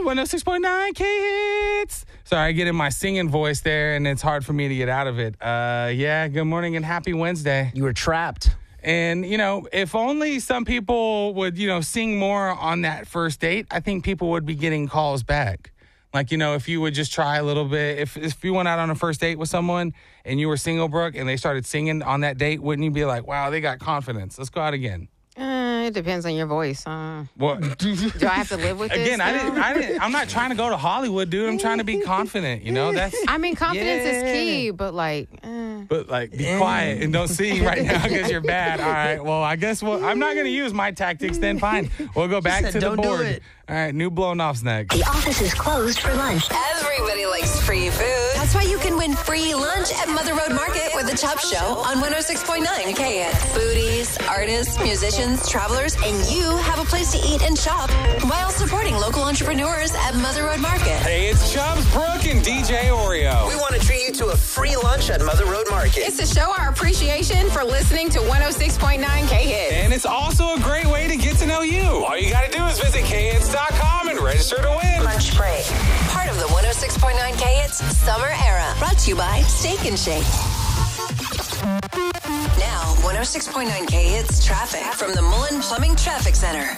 106.9 K-Hits. Sorry, I get in my singing voice there, and it's hard for me to get out of it. Good morning and happy Wednesday. You were trapped. And, if only some people would, sing more on that first date, I think people would be getting calls back. Like, if you would just try a little bit. If you went out on a first date with someone and you were single, Brooke, and they started singing on that date, wouldn't you be like, wow, they got confidence. Let's go out again. It depends on your voice. What? Do I have to live with Again, this? I'm not trying to go to Hollywood, dude. I'm trying to be confident. Confidence is key, but be quiet and don't sing right now because you're bad. All right. Well, I guess I'm not going to use my tactics then. Fine. We'll go back to the board. Do it. All right. New blown off snack. The office is closed for lunch. Everybody likes free food. That's why you can win free lunch at Mother Road Market with the Chubb Show on 106.9 KHITS. Foodies, artists, musicians, travelers, and you have a place to eat and shop while supporting local entrepreneurs at Mother Road Market. Hey, it's Chubbs, Brooke, and DJ Oreo. We want to treat you to a free lunch at Mother Road Market. It's to show our appreciation for listening to 106.9 K-Hits. And it's also a great way to get to know you. All you got to do is visit khits.com and register to win. Lunch break. Part of the 106.9 KHITS Summer Era. Brought to you by Steak and Shake. Now, 106.9 KHITS traffic from the Mullen Plumbing Traffic Center.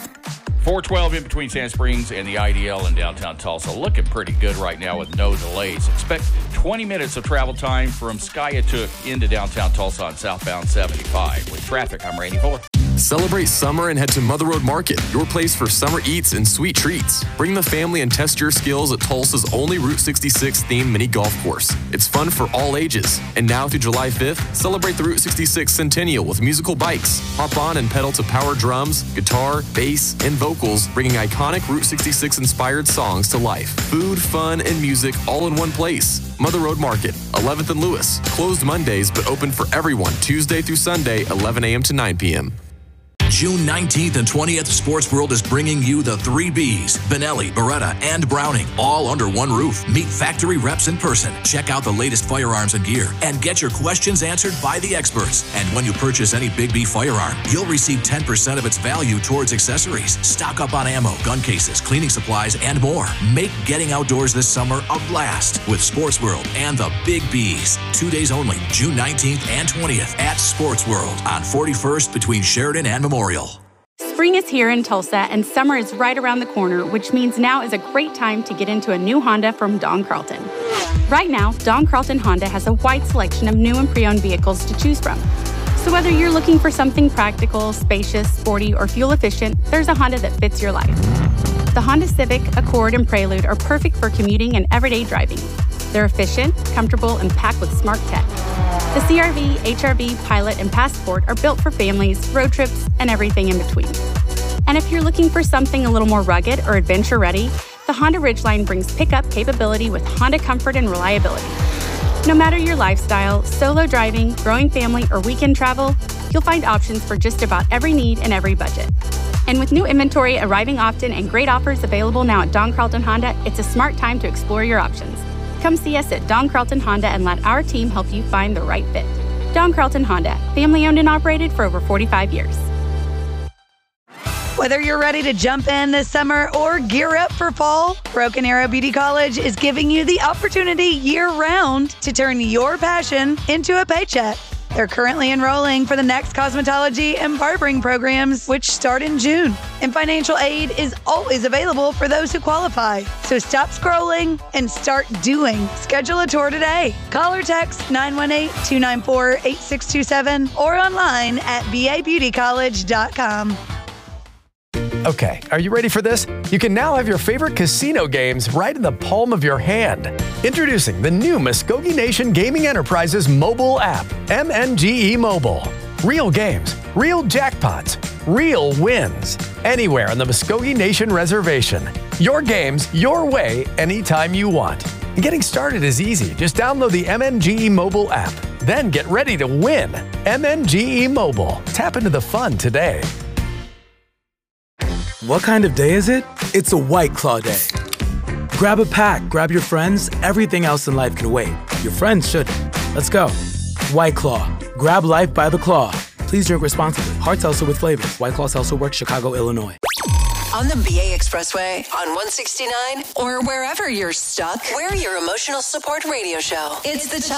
412 in between Sand Springs and the IDL in downtown Tulsa. Looking pretty good right now with no delays. Expect 20 minutes of travel time from Skiatook into downtown Tulsa on southbound 75. With traffic, I'm Randy Fuller. Celebrate summer and head to Mother Road Market, your place for summer eats and sweet treats. Bring the family and test your skills at Tulsa's only Route 66 themed mini golf course. It's fun for all ages. And now through July 5th, celebrate the Route 66 Centennial with musical bikes. Hop on and pedal to power drums, guitar, bass, and vocals, bringing iconic Route 66 inspired songs to life. Food, fun, and music all in one place. Mother Road Market, 11th and Lewis. Closed Mondays, but open for everyone Tuesday through Sunday, 11 a.m. to 9 p.m. June 19th and 20th, Sports World is bringing you the 3 Bs, Benelli, Beretta, and Browning, all under one roof. Meet factory reps in person, check out the latest firearms and gear, and get your questions answered by the experts. And when you purchase any Big B firearm, you'll receive 10% of its value towards accessories. Stock up on ammo, gun cases, cleaning supplies, and more. Make getting outdoors this summer a blast with Sports World and the Big Bs. 2 days only, June 19th and 20th at Sports World on 41st between Sheridan and Memorial. Spring is here in Tulsa and summer is right around the corner, which means now is a great time to get into a new Honda from Don Carlton. Right now, Don Carlton Honda has a wide selection of new and pre-owned vehicles to choose from. So whether you're looking for something practical, spacious, sporty, or fuel efficient, there's a Honda that fits your life. The Honda Civic, Accord, and Prelude are perfect for commuting and everyday driving. They're efficient, comfortable, and packed with smart tech. The CR-V, HR-V, Pilot, and Passport are built for families, road trips, and everything in between. And if you're looking for something a little more rugged or adventure-ready, the Honda Ridgeline brings pickup capability with Honda comfort and reliability. No matter your lifestyle, solo driving, growing family, or weekend travel, you'll find options for just about every need and every budget. And with new inventory arriving often and great offers available now at Don Carlton Honda, it's a smart time to explore your options. Come see us at Don Carlton Honda and let our team help you find the right fit. Don Carlton Honda, family owned and operated for over 45 years. Whether you're ready to jump in this summer or gear up for fall, Broken Arrow Beauty College is giving you the opportunity year-round to turn your passion into a paycheck. They're currently enrolling for the next cosmetology and barbering programs, which start in June. And financial aid is always available for those who qualify. So stop scrolling and start doing. Schedule a tour today. Call or text 918-294-8627 or online at babeautycollege.com. Okay, are you ready for this? You can now have your favorite casino games right in the palm of your hand. Introducing the new Muskogee Nation Gaming Enterprises mobile app, MNGE Mobile. Real games, real jackpots, real wins. Anywhere on the Muskogee Nation Reservation. Your games, your way, anytime you want. And getting started is easy. Just download the MNGE Mobile app. Then get ready to win. MNGE Mobile. Tap into the fun today. What kind of day is it? It's a White Claw day. Grab a pack, grab your friends, everything else in life can wait. Your friends shouldn't. Let's go. White Claw. Grab life by the claw. Please drink responsibly. Hard seltzer with flavors. White Claw Seltzer Works, Chicago, Illinois. on the BA Expressway, on 169, or wherever you're stuck. We're your emotional support radio show. It's the Chubb